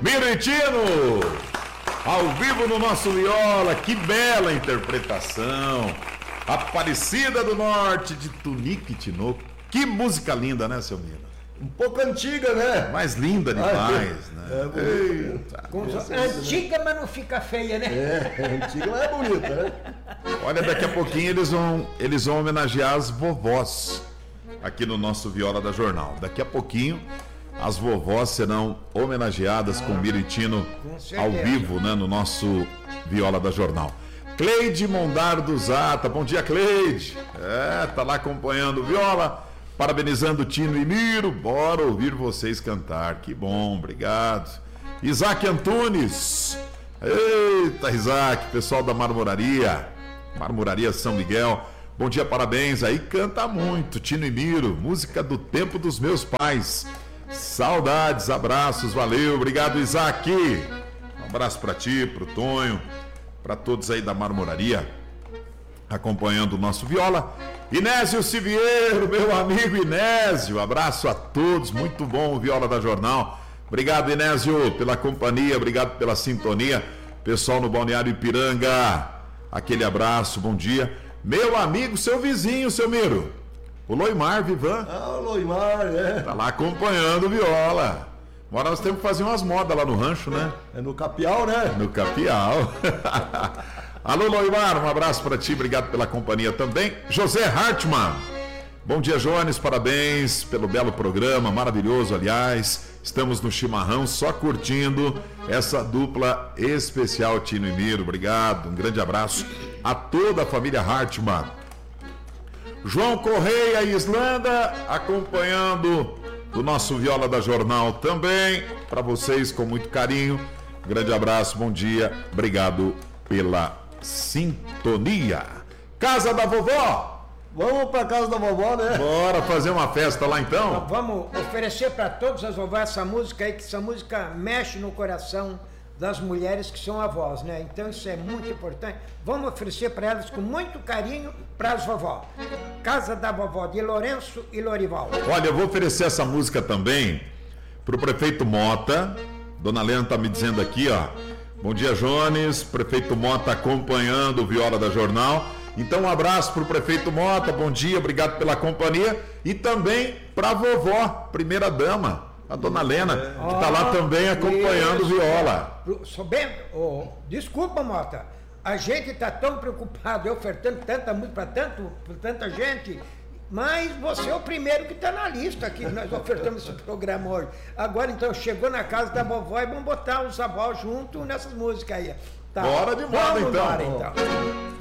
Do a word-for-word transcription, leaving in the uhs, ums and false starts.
Miritino, ao vivo no nosso viola, que bela interpretação. Aparecida do Norte, de Tunique Tinoco. Que música linda, né, seu Miro? Um pouco antiga, né? Mas linda demais, ah, né? É bonita. Antiga, mas não fica feia, né? É, antiga, mas é bonita, né? Olha, daqui a pouquinho eles vão, eles vão homenagear as vovós aqui no nosso Viola da Jornal. Daqui a pouquinho as vovós serão homenageadas com Miritino ao vivo, né, no nosso Viola da Jornal. Cleide Mondardo Zata, bom dia, Cleide. É, tá lá acompanhando o Viola, parabenizando Tino e Miro. Bora ouvir vocês cantar, que bom, obrigado. Isaac Antunes, eita Isaac, pessoal da Marmoraria, Marmoraria São Miguel, bom dia, parabéns, aí canta muito, Tino e Miro, música do tempo dos meus pais. Saudades, abraços, valeu, obrigado Isaac. Um abraço para ti, pro Tonho, para todos aí da Marmoraria acompanhando o nosso Viola. Inésio Siviero, meu amigo Inésio, abraço a todos, muito bom o Viola da Jornal. Obrigado, Inésio, pela companhia, obrigado pela sintonia. Pessoal no Balneário Ipiranga, aquele abraço, bom dia. Meu amigo, seu vizinho, seu Miro, o Loimar Vivan. Ah, o Loimar, é. Tá lá acompanhando o Viola. Agora nós temos que fazer umas modas lá no rancho, né? É no Capial, né? No Capial. Alô, Loimar, um abraço para ti, obrigado pela companhia também. José Hartmann. Bom dia, Jones, parabéns pelo belo programa, maravilhoso, aliás. Estamos no chimarrão só curtindo essa dupla especial, Tino e Miro. Obrigado, um grande abraço a toda a família Hartmann. João Correia, Islanda, acompanhando o nosso Viola da Jornal também, para vocês com muito carinho. Um grande abraço, bom dia, obrigado pela sintonia. Casa da Vovó. Vamos pra casa da vovó, né? Bora fazer uma festa lá então? Vamos oferecer para todas as vovós essa música aí, que essa música mexe no coração das mulheres que são avós, né? Então isso é muito importante. Vamos oferecer para elas com muito carinho para as vovó. Casa da Vovó, de Lourenço e Lorival. Olha, eu vou oferecer essa música também pro prefeito Mota. Dona Lena tá me dizendo aqui, ó. Bom dia, Jones. Prefeito Mota acompanhando o Viola da Jornal. Então um abraço para o prefeito Mota, bom dia, obrigado pela companhia. E também para a vovó, primeira dama, a dona Lena, é. que está lá também acompanhando o Viola. Soubendo, oh, desculpa, Mota, a gente está tão preocupado, eu ofertando tanta música para tanto, tanta gente, mas você é o primeiro que está na lista aqui, nós ofertamos esse programa hoje. Agora então, chegou na casa da vovó e vamos botar os avós junto nessas músicas aí. Tá. Bora de moda então. Bora, então.